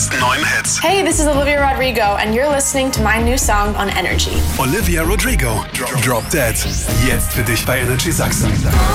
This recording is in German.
neuesten neuen Hits. Hey, this is Olivia Rodrigo and you're listening to my new song on Energy. Olivia Rodrigo, Drop Dead. Jetzt für dich bei Energy Sachsen.